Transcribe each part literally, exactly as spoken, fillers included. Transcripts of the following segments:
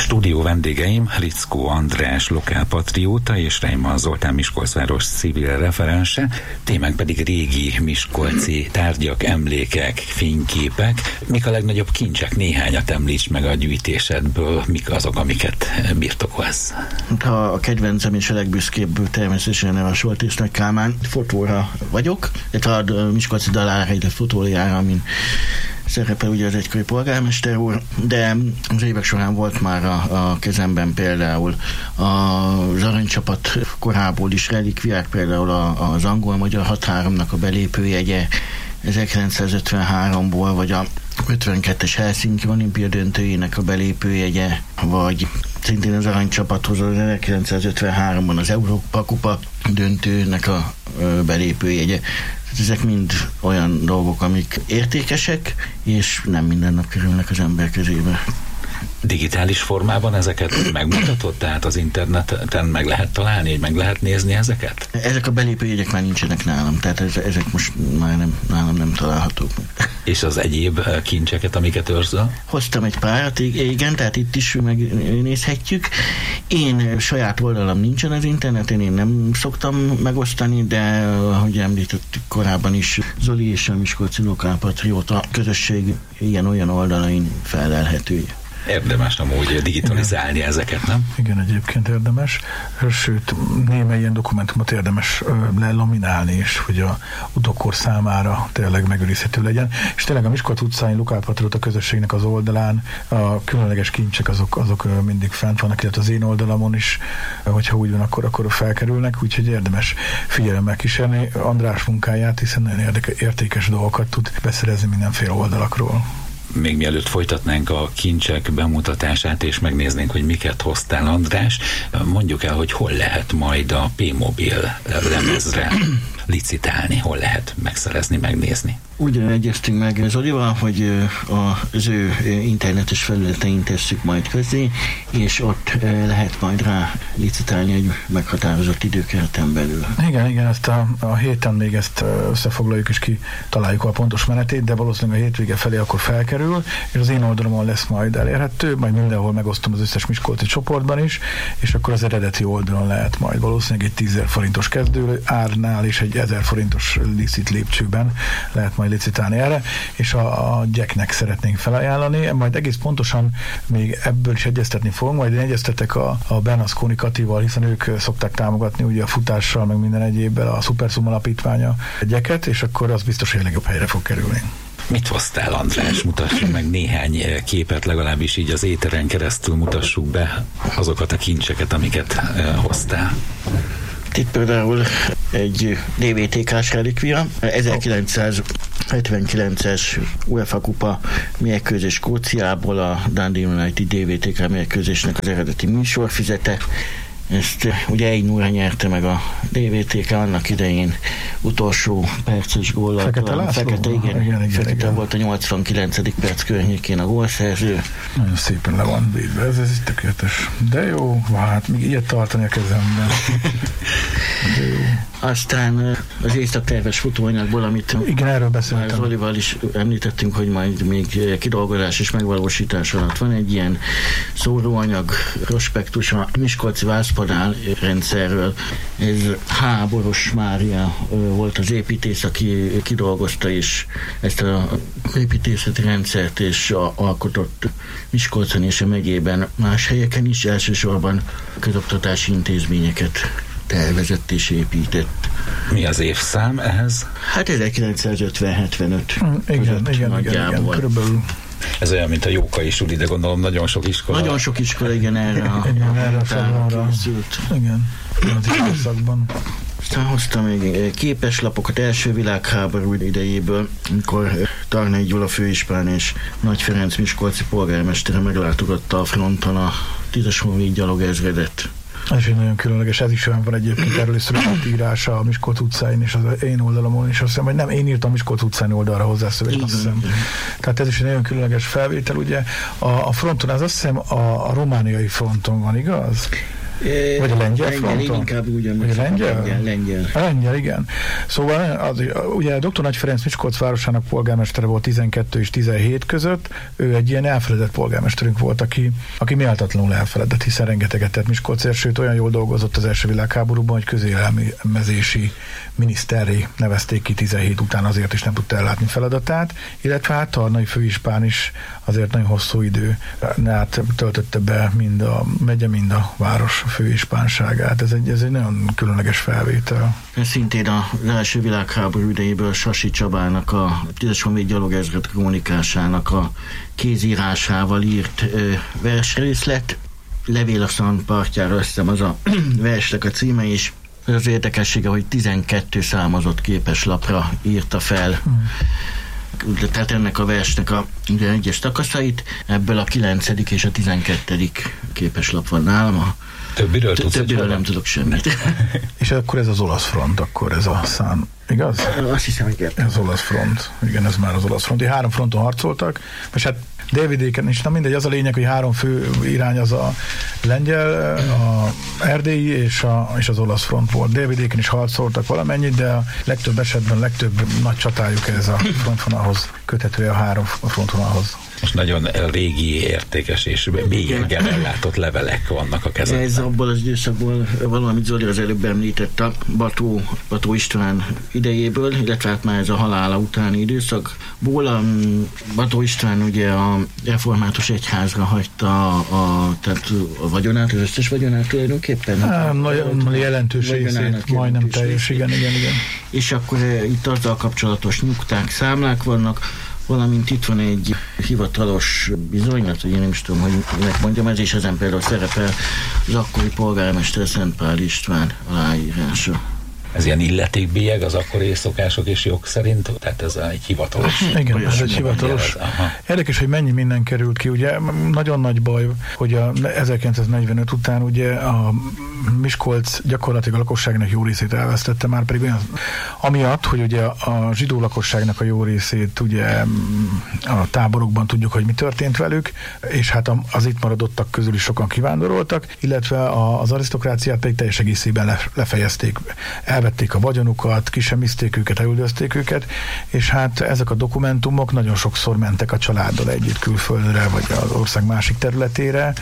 Stúdió vendégeim Lickó András lokálpatrióta és Reimann Zoltán Miskolcváros civil referense, témánk pedig régi miskolci tárgyak, emlékek, fényképek. Mik a legnagyobb kincsek? Néhányat említs meg a gyűjtésedből, mik azok, amiket birtokolsz? Ha a kedvencem és a legbüszkébb természetesen a Soltész Nagy Kálmán fotóra vagyok, illetve a Miskolci Dalárhely fotójára, amin szerepel ugye az egykori polgármester úr, de az évek során volt már a, a kezemben például az aranycsapat korából is relikviák, például a, az angol-magyar határomnak a belépőjegye ezerkilencszázötvenháromból, vagy a ötvenkettes Helsinki olimpia döntőjének a belépőjegye, vagy szintén az aranycsapathoz az ezerkilencszázötvenháromban az Európa Kupa döntőnek a belépőjegye. Ezek mind olyan dolgok, amik értékesek, és nem minden nap kerülnek az ember kezébe. Digitális formában ezeket megmutatod? Tehát az interneten meg lehet találni, meg lehet nézni ezeket? Ezek a belépőjegyek már nincsenek nálam, tehát ezek most már nem, nálam nem találhatók meg. És az egyéb kincseket, amiket őrzöl? Hoztam egy párat, igen, tehát itt is megnézhetjük. Én saját oldalam nincsen az interneten, én nem szoktam megosztani, de ahogy említettük korábban is, Zoli és a Miskolci Lokálpatrióta közösség ilyen-olyan oldalain felelhető. Érdemes amúgy digitalizálni igen. ezeket, nem? Igen, egyébként érdemes. Sőt, némely ilyen dokumentumot érdemes lelaminálni is, hogy a utókor számára tényleg megőrizhető legyen. És tényleg a Miskolc utcáin Lokálpatrióta közösségnek az oldalán a különleges kincsek azok, azok mindig fent vannak, illetve az én oldalamon is, hogyha úgy van, akkor, akkor felkerülnek, úgyhogy érdemes figyelemmel kísérni András munkáját, hiszen nagyon érdeke, értékes dolgokat tud beszerezni mindenféle oldalakról. Még mielőtt folytatnánk a kincsek bemutatását, és megnéznénk, hogy miket hoztál, András, mondjuk el, hogy hol lehet majd a P-Mobil lemezre licitálni, hol lehet megszerezni, megnézni. Úgy egyeztünk meg Zolival, hogy az ő internetes felületein tesszük majd közé, és ott lehet majd rá licitálni egy meghatározott időkereten belül. Igen, igen, ezt a, a héten még ezt összefoglaljuk, és kitaláljuk a pontos menetét, de valószínűleg a hétvége felé akkor felkerül, és az én oldalamon lesz majd elérhető, majd mindenhol megosztom az összes miskolci csoportban is, és akkor az eredeti oldalon lehet majd valószínűleg egy tízezer forintos kezdő árnál és egy ezer forintos licit lépcsőben lehet majd licitálni erre, és a, a Jacknek szeretnénk felajánlani, majd egész pontosan még ebből is egyeztetni fogunk, majd én egyeztetek a, a Bernasconi Katival, hiszen ők szokták támogatni ugye a futással, meg minden egyébben a Supersum alapítványa a Jacket, és akkor az biztos, hogy legjobb helyre fog kerülni. Mit hoztál, András? Mutassuk meg néhány képet, legalábbis így az éteren keresztül mutassuk be azokat a kincseket, amiket hoztál. Itt például egy dé vé té ká-s relikvia, ezerkilencszázhetvenkilences UEFA Kupa mérkőzés Skóciából, a Dundee United dé vé té ká mérkőzésnek az eredeti műsorfüzete. Ezt ugye egy nulla nyerte meg a dé vé té ká annak idején utolsó perces góllal. Fekete László? Fekete, igen. igen, igen Fekete igen. volt a nyolcvankilencedik perc környékén a gólszerző. Nagyon szépen le van védve, ez, ez tökéletes. De jó, hát még ilyet tartani a kezemben. De jó. Aztán az északterves futóanyagból, amit igen, erről beszéltem. Zolival is említettünk, hogy majd még kidolgozás és megvalósítás alatt van egy ilyen szóróanyag prospektus a Miskolci Vászpadál rendszerről. Ez H. Boros Mária volt az építész, aki kidolgozta és ezt az építészeti rendszert és alkotott Miskolcon és a megyében, más helyeken is, elsősorban közoktatási intézményeket tervezett és épített. Mi az évszám ehhez? Hát ezerkilencszázötven-hetvenöt. Igen, igen, igen, igen, körülbelül. Ez olyan, mint a Jókai suli, de gondolom nagyon sok iskola. Nagyon sok iskola, igen, erre a, igen, erre a sorra készült. Igen, az időszakban. Aztán hoztam még képeslapokat első világháború idejéből, amikor Tarnay Gyula főispán és Nagy Ferenc miskolci polgármestere meglátogatta a fronton a tízes honvéd gyalogezredet. Ez is nagyon különleges, ez is olyan van egyébként, erről is született írása a Miskolc utcáin és az én oldalamon is, azt hiszem, vagy nem, én írtam a Miskolc utcáin oldalra hozzászövést, azt hiszem. Tehát ez is egy nagyon különleges felvétel, ugye. A, a fronton, az azt hiszem a, a romániai fronton van, igaz? Vagy a lengyel fronton? Inkább úgy Vagy a lengyel? lengyel? Lengyel. A lengyel, igen. Szóval az, ugye doktor Nagy Ferenc Miskolc városának polgármestere volt tizenkettő és tizenhét között, ő egy ilyen elfeledett polgármesterünk volt, aki, aki méltatlanul elfeledett, hiszen rengeteget tett Miskolcért, sőt olyan jól dolgozott az első világháborúban, hogy közélelmezési miniszterré nevezték ki tizenhét után, azért is nem tudta ellátni feladatát, illetve hát Tarnai főispán is azért nagyon hosszú idő át töltötte be mind a megye, mind a város főispánságát. Ez egy, ez egy nagyon különleges felvétel. Szintén az első világháború idejéből Sasi Csabának a tízes honvéd gyalogezred kronikásának a kézírásával írt ö, versrészlet. Levél a Szan partjára, azt hiszem az a versnek a címe is. Az érdekessége, hogy tizenkét számozott képeslapra írta fel. Hmm. Tehát ennek a versnek a ugye, egyes szakaszait, ebből a kilencedik és a tizenkettedik képeslap van nálam. A Többiről tudsz, Többiről nem tudok semmit. És akkor ez az olasz front, akkor ez a szám, igaz? Azt hiszem, hogy értem. Ez az olasz front. Igen, ez már az olasz front. Három fronton harcoltak, és hát délvidéken is, na mindegy, az a lényeg, hogy három fő irány az a lengyel, a erdélyi és, a, és az olasz front volt. Délvidéken is harcoltak valamennyit, de a legtöbb esetben, a legtöbb nagy csatájuk ez a frontvonalhoz köthető, a három frontvonalhoz. Most nagyon régi, értékes és mélyen ellátott levelek vannak a kezemben. Ez abból az időszakból valamit Zoli az előbb említett a Bató, Bató István idejéből, illetve hát már ez a halála utáni időszakból. A Bató István ugye a református egyházra hagyta a, a, tehát a vagyonát, az összes vagyonát tulajdonképpen. Há, nagyon jelentős részét, majdnem teljes, igen, igen, igen. És akkor itt azzal kapcsolatos nyugták, számlák vannak, valamint itt van egy hivatalos bizonylat, hogy én nem is tudom, hogy minek mondjam, ez is ezen például szerepel az akkori polgármester Szent Pál István aláírása. Ez ilyen illetékbélyeg az akkori szokások és jog szerint? Tehát ez egy hivatalos? Igen, ez egy hivatalos. Érdekes, hogy mennyi minden került ki. Ugye nagyon nagy baj, hogy a ezerkilencszáznegyvenöt után ugye a Miskolc gyakorlatilag a lakosságnak jó részét elvesztette, már pedig olyan, amiatt, hogy ugye a zsidó lakosságnak a jó részét ugye a táborokban tudjuk, hogy mi történt velük, és hát az itt maradottak közül is sokan kivándoroltak, illetve az arisztokráciát pedig teljes egészében lefejezték. Elvették a vagyonukat, kisemiszték őket, elüldözték őket, és hát ezek a dokumentumok nagyon sokszor mentek a családdal együtt külföldre, vagy az ország másik területére,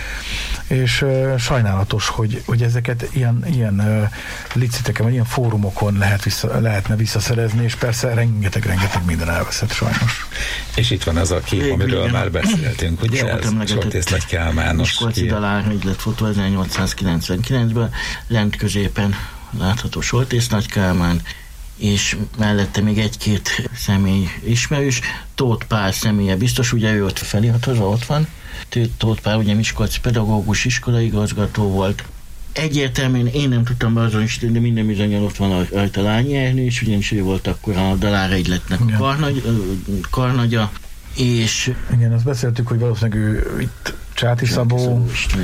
és uh, sajnálatos, hogy, hogy ezeket ilyen, ilyen uh, liciteken, vagy ilyen fórumokon lehet vissza, lehetne visszaszerezni, és persze rengeteg-rengeteg minden elveszett sajnos. És itt van az a kép, amiről igen, már beszéltünk, ugye? Ez Soltész Nagy Kálmános. Miskolci Dalár ügyletfotó ezernyolcszázkilencvenkilencben, lent középen látható Soltész Nagy Kálmán, és mellette még egy-két személy ismerős. Tóth Pál személye biztos, ugye ő ott feliratozva, ott van. Tóth Pál ugye miskolci pedagógus, iskolaigazgató volt. Egyértelműen én nem tudtam beazonosítani, de minden bizonnyal ott van rajta Lányi Ernő is, ugyanis ő volt akkor a Dalár egyletnek a karnagy, karnagya, és... Igen, azt beszéltük, hogy valószínűleg ő itt Csáti Szabó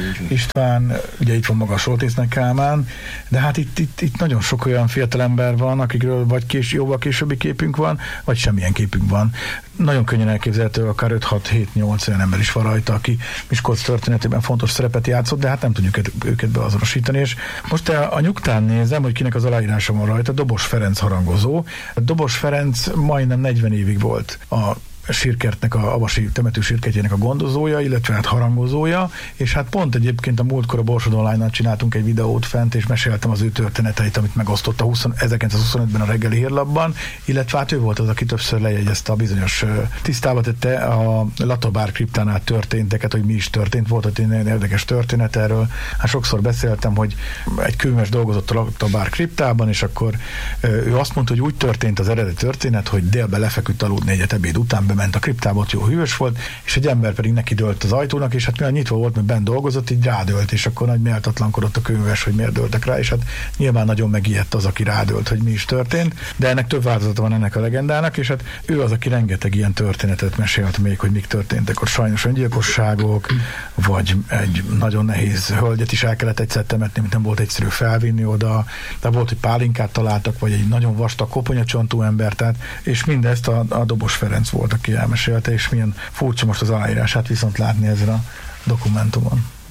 István, ugye itt van maga a Soltész Nagy Kálmán, de hát itt, itt, itt nagyon sok olyan fiatalember van, akikről vagy kés, jóval későbbi képünk van, vagy semmilyen képünk van. Nagyon könnyen elképzelhető, akár öt hat hét nyolc olyan ember is van rajta, aki Miskolc történetében fontos szerepet játszott, de hát nem tudjuk őket, őket beazonosítani. És most a, a nyugtán nézem, hogy kinek az aláírása van rajta, Dobos Ferenc harangozó. Dobos Ferenc majdnem negyven évig volt a sírkertnek, a avasi temető sírkertjének a gondozója, illetve hát harangozója, és hát pont egyébként a múltkor a Borsod Online-nál csináltunk egy videót fent, és meséltem az ő történeteit, amit megosztott a ezerkilencszázhuszonötben a Reggeli Hírlapban, illetve hát ő volt az, aki többször lejegyezte a bizonyos tisztába tette a Latabár kriptánál történteket, hogy mi is történt. Volt egy nagyon érdekes történet erről. Hát sokszor beszéltem, hogy egy könyves dolgozott a Latabár kriptában, és akkor ő azt mondta, hogy úgy történt az eredeti történet, hogy délben lefeküdt aludni egyet ebéd után, ment a kriptába, ott jó hűvös volt, és egy ember pedig neki dőlt az ajtónak, és hát mivel nyitva volt, mert bent dolgozott, így rádölt, és akkor nagy méltatlankodott a könyves, hogy miért dőltek rá, és hát nyilván nagyon megijedt az, aki rádölt, hogy mi is történt, de ennek több változata van ennek a legendának, és hát ő az, aki rengeteg ilyen történetet mesélt még, hogy mik történtek ott, sajnos öngyilkosságok, vagy egy nagyon nehéz hölgyet is el kellett egyszer temetni, mint nem volt egyszerű felvinni oda, de volt, hogy pálinkát találtak, vagy egy nagyon vastag koponyacsontú ember, tehát, és mindezt a, a Dobos Ferenc volt, aki elmesélte, és milyen furcsa most az aláírását viszont látni ezen a dokumentumon.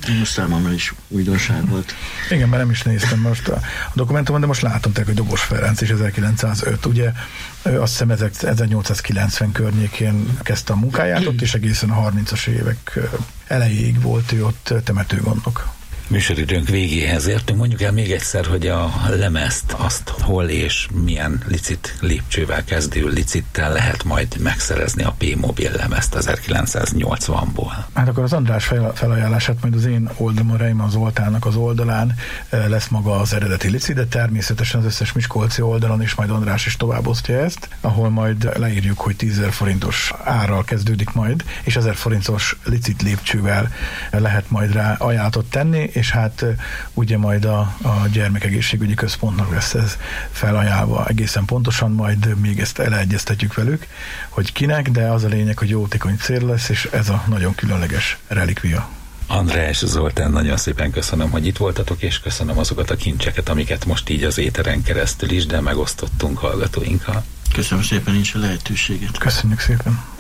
Most számomra is újdonság volt. Igen, mert nem is néztem most a dokumentumon, de most látom tehát, hogy Dobos Ferenc is ezerkilencszázöt, ugye azt hiszem ezernyolcszázkilencven környékén kezdte a munkáját ott, és egészen a harmincas évek elejéig volt ő ott temetőgondnok. Műsoridőnk végéhez értünk. Mondjuk el még egyszer, hogy a lemezt azt hol és milyen licit lépcsővel kezdő licittel lehet majd megszerezni a P-mobil lemezt ezerkilencszáznyolcvanból. Hát akkor az András fel, felajánlását majd az én oldalamon, Reimann Zoltánnak az oldalán lesz maga az eredeti licit, de természetesen az összes miskolci oldalon is majd András is továbbosztja ezt, ahol majd leírjuk, hogy tízezer forintos árral kezdődik majd, és ezer forintos licit lépcsővel lehet majd rá ajánlatot tenni, és hát ugye majd a, a gyermekegészségügyi központnak lesz ez felajánlva egészen pontosan, majd még ezt eleegyeztetjük velük, hogy kinek, de az a lényeg, hogy jótékony cél lesz, és ez a nagyon különleges relikvia. András Zoltán, nagyon szépen köszönöm, hogy itt voltatok, és köszönöm azokat a kincseket, amiket most így az éteren keresztül is, de megosztottunk hallgatóinkkal. Köszönöm szépen is a lehetőséget. Köszönjük szépen.